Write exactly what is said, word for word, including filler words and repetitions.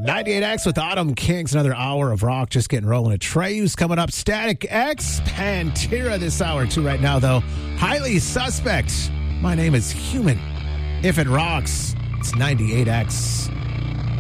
ninety-eight X with Autumn Kings. Another hour of rock just getting rolling. Atreus coming up. Static X. Pantera this hour, too, right now, though. Highly Suspect. My Name is Human. If it rocks, it's ninety-eight X.